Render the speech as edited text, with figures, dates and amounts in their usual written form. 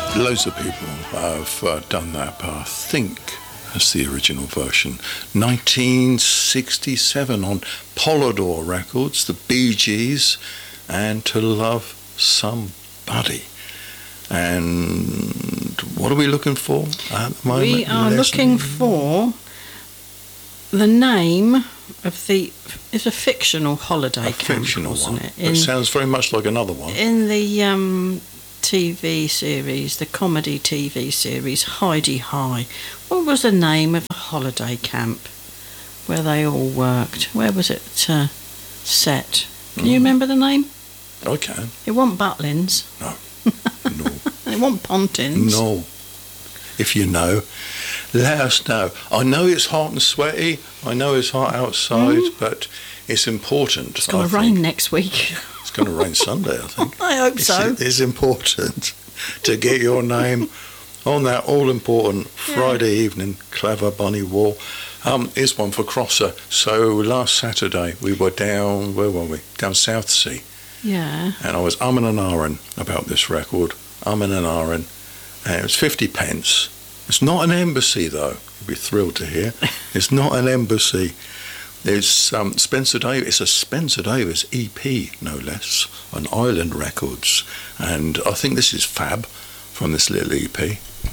Loads of people have done that, but I think that's the original version. 1967 on Polydor Records, the Bee Gees, and To Love Somebody. And what are we looking for at the moment? We are looking for the name of the... It's a fictional holiday camp, fictional wasn't one. it? It sounds very much like another one. In the TV series, the comedy TV series, Heidi High, what was the name of the holiday camp where they all worked? Where was it set? Can you remember the name? I can. It wasn't Butlins. No. No. It wasn't Pontins. No. If you know, let us know. I know it's hot and sweaty. I know it's hot outside, but it's important. It's going to rain next week. It's going to rain Sunday, I think. I hope so. It's important to get your name on that all-important Friday evening Clever Bunny Wall. Here's one for Crosser. So last Saturday we were down, where were we? Down Southsea. Yeah. And I was umming and ahhing about this record. Umming and ahhing. And it was 50 pence. It's not an embassy, though. You'll be thrilled to hear. It's not an embassy. It's Spencer Davis. It's a Spencer Davis EP, no less, on Island Records. And I think this is fab from this little EP.